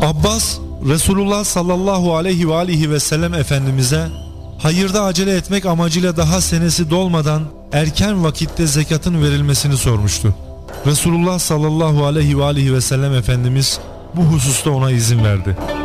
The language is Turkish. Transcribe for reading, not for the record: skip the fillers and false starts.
Abbas, Resulullah sallallahu aleyhi ve aleyhi ve sellem Efendimiz'e hayırda acele etmek amacıyla daha senesi dolmadan erken vakitte zekatın verilmesini sormuştu. Resulullah sallallahu aleyhi ve aleyhi ve sellem Efendimiz bu hususta ona izin verdi.